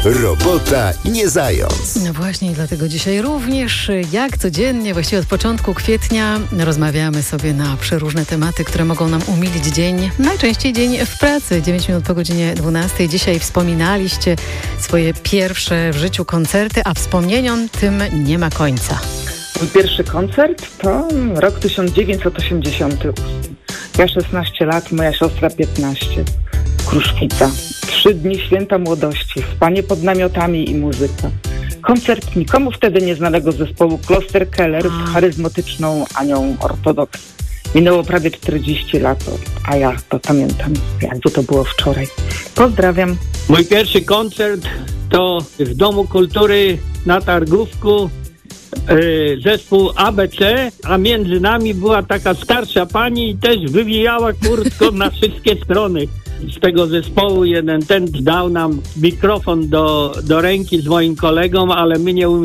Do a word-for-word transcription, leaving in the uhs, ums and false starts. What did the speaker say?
Robota nie zając. No właśnie, dlatego dzisiaj również, jak codziennie, właściwie od początku kwietnia, rozmawiamy sobie na przeróżne tematy, które mogą nam umilić dzień, najczęściej dzień w pracy. dziewięć minut po godzinie dwunastej. Dzisiaj wspominaliście swoje pierwsze w życiu koncerty, a wspomnieniom tym nie ma końca. Mój pierwszy koncert to rok tysiąc dziewięćset osiemdziesiąty ósmy. Ja szesnaście lat, moja siostra piętnaście. Kruszwica. Trzy dni święta młodości, spanie pod namiotami i muzyka. Koncert nikomu wtedy nieznanego zespołu Kloster Keller z charyzmatyczną Anią Ortodoks. Minęło prawie czterdzieści lat, a ja to pamiętam, jakby to było wczoraj. Pozdrawiam. Mój pierwszy koncert to w Domu Kultury na Targówku. Zespół A B C, a między nami była taka starsza pani i też wywijała kurtką na wszystkie strony. Z tego zespołu jeden ten dał nam mikrofon do, do ręki z moim kolegą, ale my nie umieliśmy